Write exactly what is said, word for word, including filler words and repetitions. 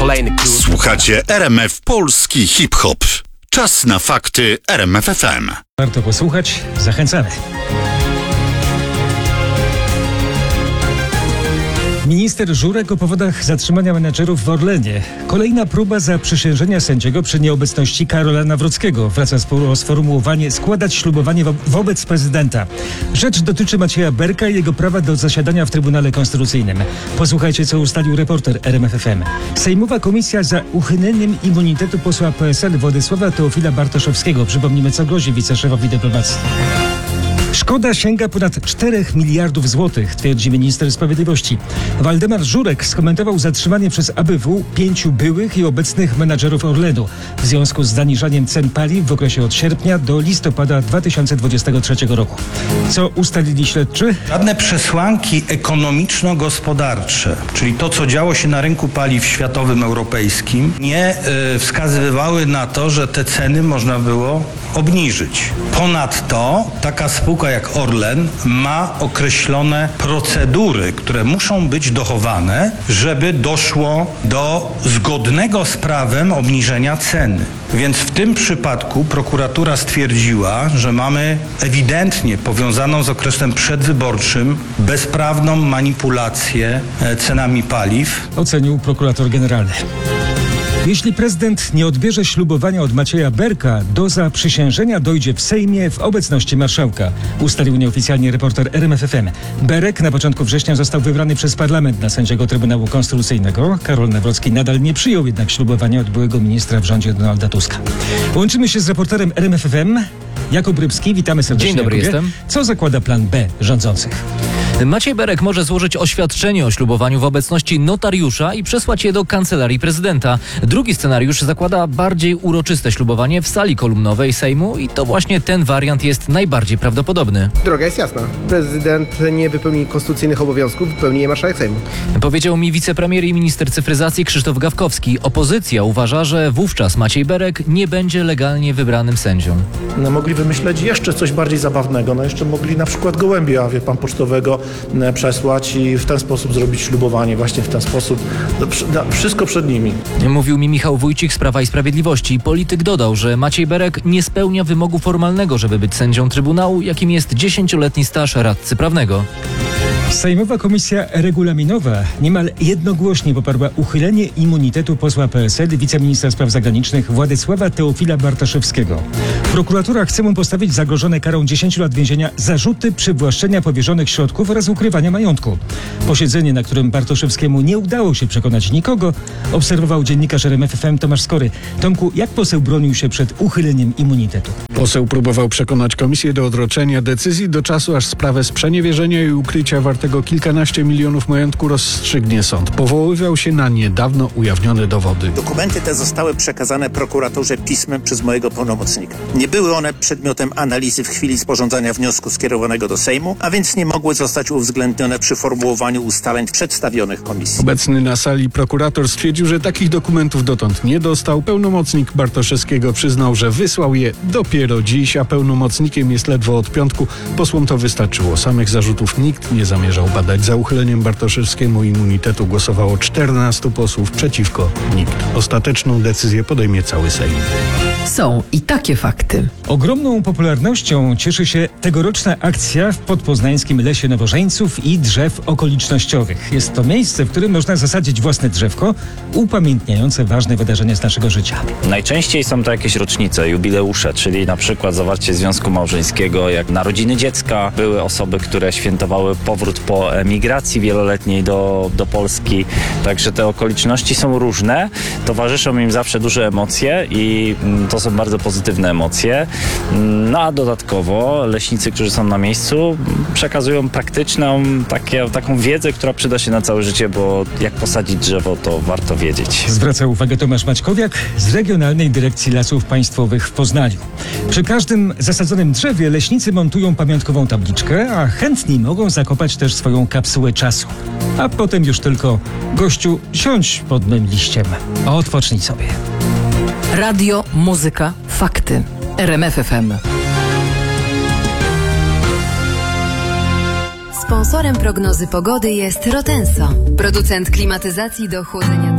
kolejny klucz. Słuchacie R M F Polski Hip-Hop. Czas na fakty R M F F M. Warto posłuchać, zachęcamy. Minister Żurek o powodach zatrzymania menedżerów w Orlenie. Kolejna próba zaprzysiężenia sędziego przy nieobecności Karola Nawrockiego. Wraca spór o sformułowanie składać ślubowanie wo- wobec prezydenta. Rzecz dotyczy Macieja Berka i jego prawa do zasiadania w Trybunale Konstytucyjnym. Posłuchajcie, co ustalił reporter R M F F M. Sejmowa komisja za uchyleniem immunitetu posła P S L Władysława Teofila Bartoszewskiego. Przypomnijmy, co grozi wiceszefowi dyplomacji. Szkoda sięga ponad czterech miliardów złotych, twierdzi minister sprawiedliwości. Waldemar Żurek skomentował zatrzymanie przez A B W pięciu byłych i obecnych menadżerów Orlenu w związku z zaniżaniem cen paliw w okresie od sierpnia do listopada dwa tysiące dwudziestego trzeciego roku. Co ustalili śledczy? Żadne przesłanki ekonomiczno-gospodarcze, czyli to, co działo się na rynku paliw światowym, europejskim, nie y, wskazywały na to, że te ceny można było obniżyć. Ponadto taka spółka jak Orlen ma określone procedury, które muszą być dochowane, żeby doszło do zgodnego z prawem obniżenia ceny. Więc w tym przypadku prokuratura stwierdziła, że mamy ewidentnie powiązaną z okresem przedwyborczym bezprawną manipulację cenami paliw. Ocenił prokurator generalny. Jeśli prezydent nie odbierze ślubowania od Macieja Berka, do zaprzysiężenia dojdzie w Sejmie w obecności marszałka, ustalił nieoficjalnie reporter R M F F M. Berek na początku września został wybrany przez parlament na sędziego Trybunału Konstytucyjnego. Karol Nawrocki nadal nie przyjął jednak ślubowania od byłego ministra w rządzie Donalda Tuska. Łączymy się z reporterem R M F F M. Jakub Rybski, witamy serdecznie. Dzień dobry, Jakubie. jestem. Co zakłada plan B rządzących? Maciej Berek może złożyć oświadczenie o ślubowaniu w obecności notariusza i przesłać je do kancelarii prezydenta. Drugi scenariusz zakłada bardziej uroczyste ślubowanie w sali kolumnowej Sejmu i to właśnie ten wariant jest najbardziej prawdopodobny. Droga jest jasna. Prezydent nie wypełni konstytucyjnych obowiązków, wypełni je marszałek Sejmu. Powiedział mi wicepremier i minister cyfryzacji Krzysztof Gawkowski. Opozycja uważa, że wówczas Maciej Berek nie będzie legalnie wybranym sędzią. No, mogli wymyśleć jeszcze coś bardziej zabawnego. No jeszcze mogli na przykład gołębia, wie pan, pocztowego przesłać i w ten sposób zrobić ślubowanie. Właśnie w ten sposób. No, wszystko przed nimi. Mówił mi Michał Wójcik z Prawa i Sprawiedliwości. Polityk dodał, że Maciej Berek nie spełnia wymogu formalnego, żeby być sędzią Trybunału, jakim jest dziesięcioletni staż radcy prawnego. Sejmowa Komisja Regulaminowa niemal jednogłośnie poparła uchylenie immunitetu posła P S L wiceministra spraw zagranicznych Władysława Teofila Bartoszewskiego. Prokuratura chce mu postawić zagrożone karą dziesięciu lat więzienia zarzuty przywłaszczenia powierzonych środków oraz ukrywania majątku. Posiedzenie, na którym Bartoszewskiemu nie udało się przekonać nikogo, obserwował dziennikarz R M F F M Tomasz Skory. Tomku, jak poseł bronił się przed uchyleniem immunitetu? Poseł próbował przekonać komisję do odroczenia decyzji do czasu, aż sprawę sprzeniewierzenia i ukrycia wartego kilkanaście milionów majątku rozstrzygnie sąd. Powoływał się na niedawno ujawnione dowody. Dokumenty te zostały przekazane prokuraturze pismem przez mojego pełnomocnika. Nie były one przedmiotem analizy w chwili sporządzania wniosku skierowanego do Sejmu, a więc nie mogły zostać uwzględnione przy formułowaniu ustaleń przedstawionych komisji. Obecny na sali prokurator stwierdził, że takich dokumentów dotąd nie dostał. Pełnomocnik Bartoszewskiego przyznał, że wysłał je dopiero dziś, a pełnomocnikiem jest ledwo od piątku. Posłom to wystarczyło. Samych zarzutów nikt nie zamierzał badać. Za uchyleniem Bartoszewskiemu immunitetu głosowało czternastu posłów, przeciwko nikt. Ostateczną decyzję podejmie cały Sejm. Są i takie fakty. Ogromną popularnością cieszy się tegoroczna akcja w podpoznańskim Lesie Nowożeńców i drzew okolicznościowych. Jest to miejsce, w którym można zasadzić własne drzewko, upamiętniające ważne wydarzenia z naszego życia. Najczęściej są to jakieś rocznice, jubileusze, czyli na przykład zawarcie związku małżeńskiego, jak narodziny dziecka. Były osoby, które świętowały powrót po emigracji wieloletniej do, do Polski. Także te okoliczności są różne. Towarzyszą im zawsze duże emocje i to są bardzo pozytywne emocje. No a dodatkowo leśnicy, którzy są na miejscu, przekazują praktyczną takie, taką wiedzę, która przyda się na całe życie, bo jak posadzić drzewo, to warto wiedzieć. Zwraca uwagę Tomasz Maćkowiak z Regionalnej Dyrekcji Lasów Państwowych w Poznaniu. Przy każdym zasadzonym drzewie leśnicy montują pamiątkową tabliczkę, a chętni mogą zakopać też swoją kapsułę czasu. A potem już tylko gościu, siądź pod mym liściem, a odpocznij sobie. Radio, muzyka, fakty. R M F F M. Sponsorem prognozy pogody jest Rotenso, producent klimatyzacji do chłodzenia.